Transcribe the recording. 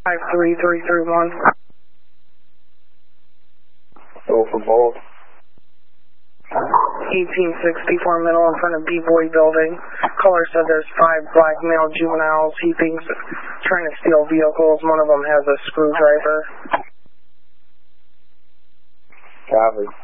53331. Go for both. 1864 middle in front of B-Boy building. Caller said there's 5 black male juveniles he thinks trying to steal vehicles. One of them has a screwdriver. Copy.